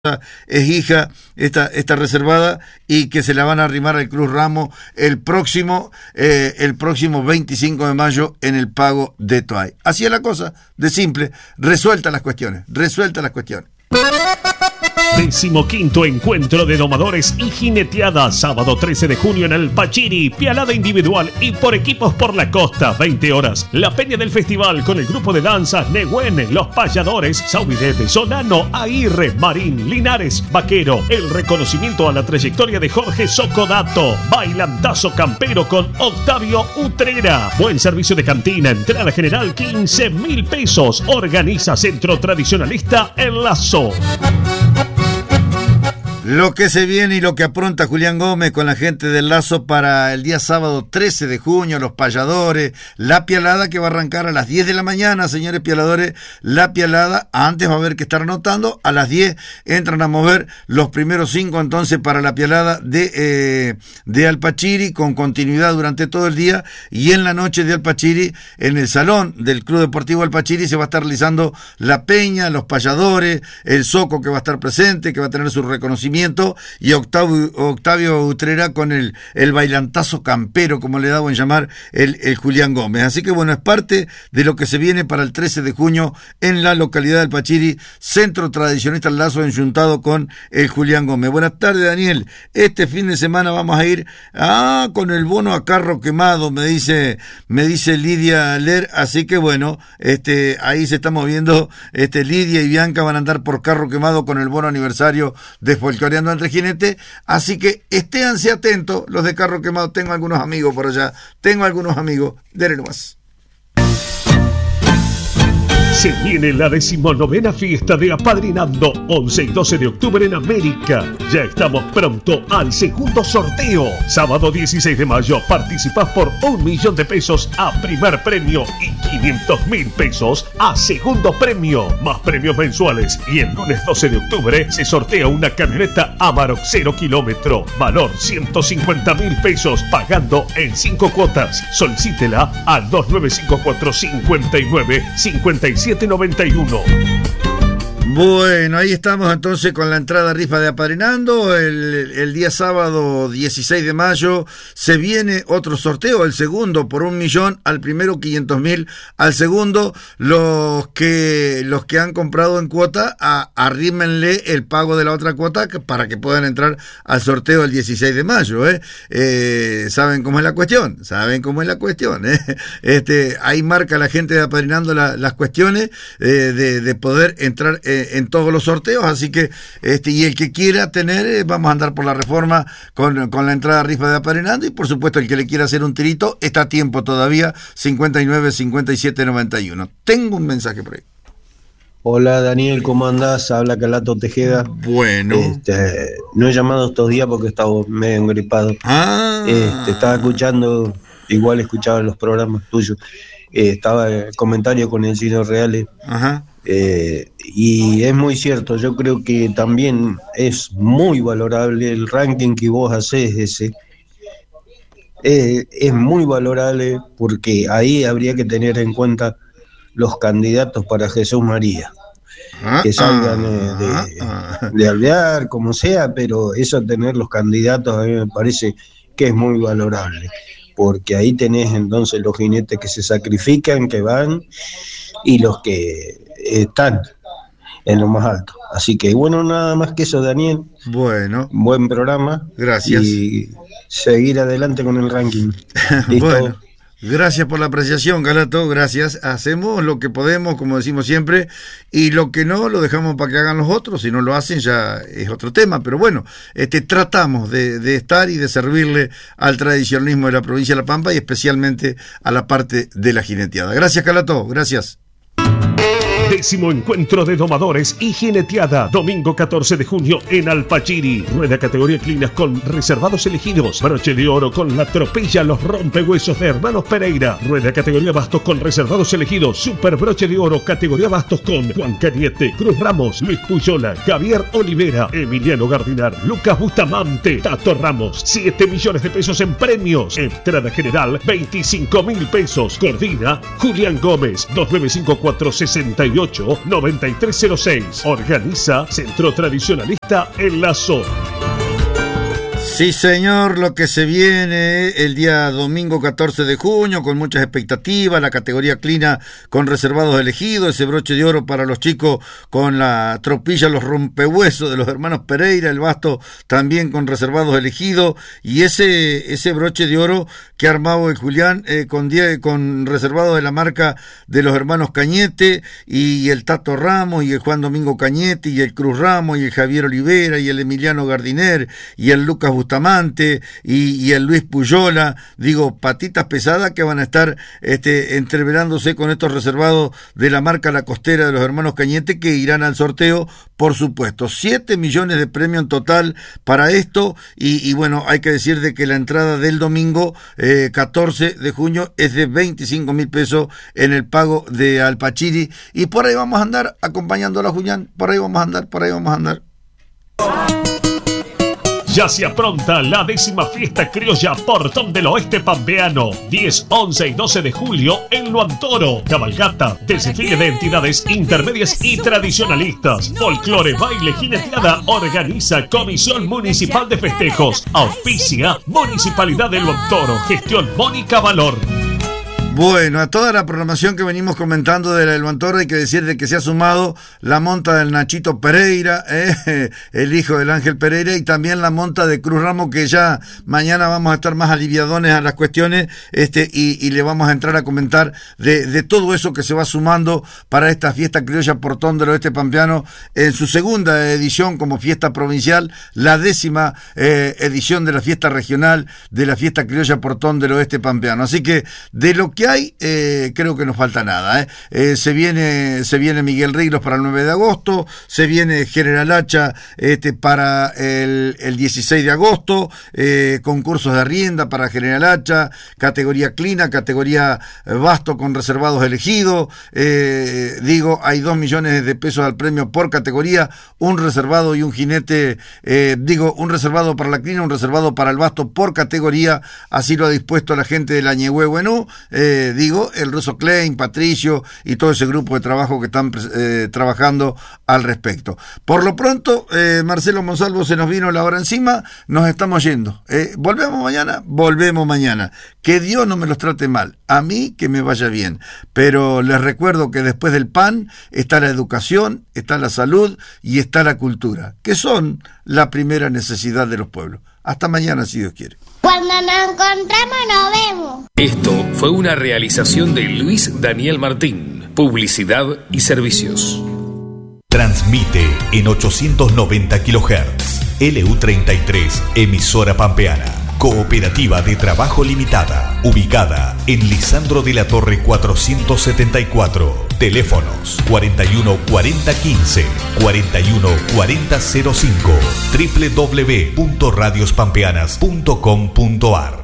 es hija esta reservada y que se la van a arrimar al Cruz Ramos el próximo 25 de mayo en el pago de Toay. Así es la cosa, de simple, resuelta las cuestiones. 15º Encuentro de Domadores y Jineteada, sábado 13 de junio en el Pachiri, pialada individual y por equipos por la costa, 20 horas. La peña del festival con el grupo de danzas Nehuen, Los Payadores, Sauvidete, Solano, Aguirre, Marín, Linares, Vaquero. El reconocimiento a la trayectoria de Jorge Socodato. Bailantazo campero con Octavio Utrera. Buen servicio de cantina, entrada general 15.000 pesos. Organiza Centro Tradicionalista El Lazo. Lo que se viene y lo que apronta Julián Gómez con la gente del Lazo para el día sábado 13 de junio, los payadores, la pialada que va a arrancar a las 10 de la mañana, señores pialadores, la pialada, antes va a haber que estar anotando, a las 10 entran a mover los primeros 5 entonces para la pialada de Alpachiri, con continuidad durante todo el día, y en la noche de Alpachiri, en el salón del Club Deportivo Alpachiri, se va a estar realizando la peña, los payadores, el Soco que va a estar presente, que va a tener su reconocimiento, y Octavio Utrera con el bailantazo campero, como le da buen llamar el Julián Gómez. Así que bueno, es parte de lo que se viene para el 13 de junio en la localidad del Pachiri, Centro Tradicionalista El Lazo, enjuntado con el Julián Gómez. Buenas tardes, Daniel. Este fin de semana vamos a ir con el bono a carro quemado, me dice Lidia Ler, así que bueno, ahí se está moviendo, Lidia y Bianca van a andar por carro quemado con el bono aniversario de Folcloreando entre Jinetes, así que esténse atentos los de carro quemado. Tengo algunos amigos por allá, denle nomás. Se viene la 19ª fiesta de Apadrinando, 11 y 12 de octubre en América. Ya estamos pronto al segundo sorteo. Sábado 16 de mayo participás por 1 millón de pesos a primer premio y 500.000 pesos a segundo premio, más premios mensuales. Y el lunes 12 de octubre se sortea una camioneta Amarok 0 kilómetro, valor 150.000 pesos, pagando en 5 cuotas. Solicítela al 2954 59 5791. Bueno, ahí estamos entonces con la entrada rifa de Apadrinando. El día sábado 16 de mayo se viene otro sorteo, el segundo por 1 millón, al primero 500.000, al segundo los que han comprado en cuota, arrímenle el pago de la otra cuota para que puedan entrar al sorteo el 16 de mayo. ¿Saben cómo es la cuestión? Ahí marca la gente de Apadrinando las cuestiones de poder entrar en todos los sorteos, así que y el que quiera tener, vamos a andar por la Reforma con la entrada rifa de Apadrinando, y por supuesto el que le quiera hacer un tirito, está a tiempo todavía, 59 57 91. Tengo un mensaje por ahí. Hola Daniel, ¿cómo andás? Habla Calato Tejeda. Bueno. No he llamado estos días porque estaba medio engripado. Estaba escuchando, igual escuchaba los programas tuyos. Estaba el comentario con el Chino Reales. Ajá. Y es muy cierto, yo creo que también es muy valorable el ranking que vos hacés ese. Es muy valorable porque ahí habría que tener en cuenta los candidatos para Jesús María, que salgan de Alvear, como sea, pero eso, tener los candidatos, a mí me parece que es muy valorable, porque ahí tenés entonces los jinetes que se sacrifican, que van, y los que están en lo más alto. Así que bueno, nada más que eso, Daniel. Bueno, buen programa. Gracias. Y seguir adelante con el ranking. Bueno, gracias por la apreciación, Galato, gracias. Hacemos lo que podemos, como decimos siempre, y lo que no lo dejamos para que hagan los otros. Si no lo hacen ya es otro tema, pero bueno, tratamos de estar y de servirle al tradicionalismo de la provincia de La Pampa y especialmente a la parte de la jineteada. Gracias, Galato, gracias. 10º Encuentro de Domadores y Jineteada, domingo 14 de junio en Alpachiri. Rueda categoría Clinas con reservados elegidos. Broche de oro con la tropilla Los Rompehuesos de Hermanos Pereira. Rueda categoría Bastos con reservados elegidos. Super broche de oro categoría Bastos con Juan Caniete, Cruz Ramos, Luis Puyola, Javier Olivera, Emiliano Gardinar, Lucas Bustamante, Tato Ramos. 7 millones de pesos en premios. Entrada general 25.000 pesos. Coordina Julián Gómez. 2954 68 389306. Organiza Centro Tradicionalista El Lazo. Sí, señor, lo que se viene el día domingo 14 de junio con muchas expectativas, la categoría Clina con reservados elegidos, ese broche de oro para los chicos con la tropilla, los rompehuesos de los hermanos Pereira, el basto también con reservados elegidos, y ese broche de oro que ha armado el Julián con reservados de la marca de los hermanos Cañete, y el Tato Ramos, y el Juan Domingo Cañete, y el Cruz Ramos, y el Javier Olivera, y el Emiliano Gardiner, y el Lucas Bustamante y el Luis Puyola, digo, patitas pesadas que van a estar entreverándose con estos reservados de la marca La Costera de los hermanos Cañete, que irán al sorteo, por supuesto. 7 millones de premio en total para esto, y bueno, hay que decir de que la entrada del domingo 14 de junio es de 25.000 pesos en el pago de Alpachiri, y por ahí vamos a andar acompañándola, Julián, por ahí vamos a andar. Ya se apronta la 10ª fiesta criolla Portón del Oeste Pampeano. 10, 11 y 12 de julio en Luantoro. Cabalgata, desfile de entidades intermedias y tradicionalistas. Folclore, baile, jineteada. Organiza Comisión Municipal de Festejos. Auspicia Municipalidad de Luantoro. Gestión Mónica Valor. Bueno, a toda la programación que venimos comentando de la del Luantoro, hay que decir de que se ha sumado la monta del Nachito Pereira, el hijo del Ángel Pereira, y también la monta de Cruz Ramos, que ya mañana vamos a estar más aliviadones a las cuestiones, y le vamos a entrar a comentar de todo eso que se va sumando para esta fiesta criolla Portón del Oeste Pampeano en su segunda edición como fiesta provincial, la 10ª edición de la fiesta regional de la fiesta criolla Portón del Oeste Pampeano. Así que de lo que hay, creo que no falta nada. Se viene Miguel Riglos para el 9 de agosto, se viene General Hacha para el 16 de agosto, concursos de arrienda para General Hacha, categoría Clina, categoría Basto con reservados elegidos, hay 2 millones de pesos al premio por categoría, un reservado y un jinete, un reservado para la Clina, un reservado para el Basto por categoría, así lo ha dispuesto la gente de la Ñehue Buenú, el Ruso Klein, Patricio y todo ese grupo de trabajo que están trabajando al respecto. Por lo pronto, Marcelo Monsalvo, se nos vino la hora encima, nos estamos yendo. ¿Volvemos mañana? Que Dios no me los trate mal, a mí que me vaya bien, pero les recuerdo que después del pan está la educación, está la salud y está la cultura, que son la primera necesidad de los pueblos. Hasta mañana, si Dios quiere. Cuando nos encontramos, nos vemos. Esto fue una realización de Luis Daniel Martín, Publicidad y Servicios. Transmite en 890 kHz. LU33, emisora pampeana. Cooperativa de Trabajo Limitada, ubicada en Lisandro de la Torre 474. Teléfonos 41 40 15, 41 40 05, www.radiospampeanas.com.ar.